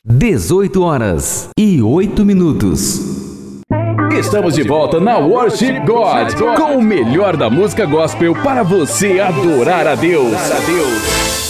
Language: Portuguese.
18h08. Estamos de volta na Worship God, com o melhor da música gospel para você adorar a Deus.